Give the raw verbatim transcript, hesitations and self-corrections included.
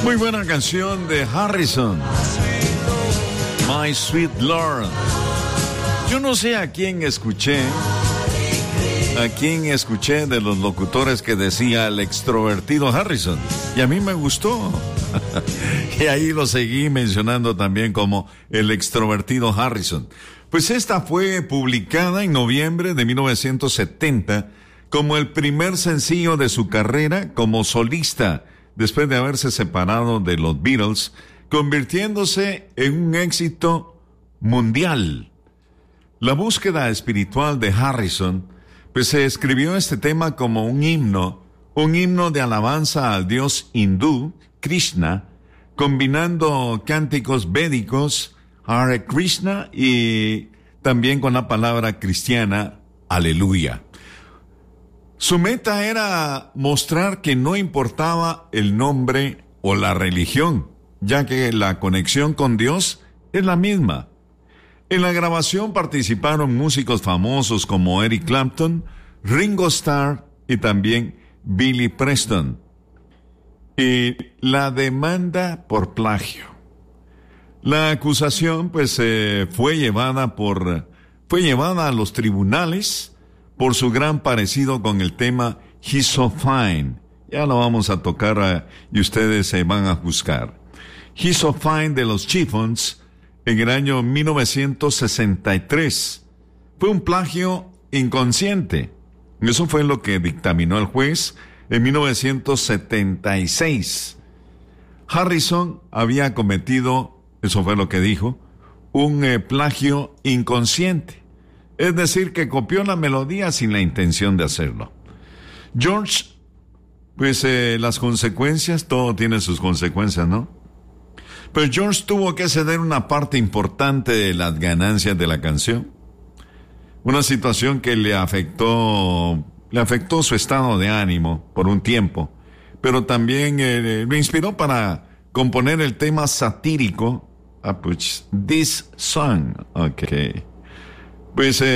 Muy buena canción de Harrison, My Sweet Lord. Yo no sé a quién escuché, a quién escuché de los locutores que decía el extrovertido Harrison, y a mí me gustó. Y ahí lo seguí mencionando también como el extrovertido Harrison. Pues esta fue publicada en noviembre de mil novecientos setenta como el primer sencillo de su carrera como solista, después de haberse separado de los Beatles, convirtiéndose en un éxito mundial. La búsqueda espiritual de Harrison, pues se escribió este tema como un himno, un himno de alabanza al dios hindú, Krishna, combinando cánticos védicos, Hare Krishna, y también con la palabra cristiana, aleluya. Su meta era mostrar que no importaba el nombre o la religión, ya que la conexión con Dios es la misma. En la grabación participaron músicos famosos como Eric Clapton, Ringo Starr y también Billy Preston. Y la demanda por plagio. La acusación pues eh, fue llevada por fue llevada a los tribunales por su gran parecido con el tema He's So Fine. Ya lo vamos a tocar uh, y ustedes se van a juzgar. He's So Fine de los Chiffons en el año mil novecientos sesenta y tres. Fue un plagio inconsciente. Eso fue lo que dictaminó el juez en mil novecientos setenta y seis. Harrison había cometido, eso fue lo que dijo, un eh, plagio inconsciente. Es decir, que copió la melodía sin la intención de hacerlo. George, pues eh, las consecuencias, todo tiene sus consecuencias, ¿no? Pero George tuvo que ceder una parte importante de las ganancias de la canción. Una situación que le afectó, le afectó su estado de ánimo por un tiempo, pero también eh, lo inspiró para componer el tema satírico, ah, pues, This Song. Ok. Pues, eh,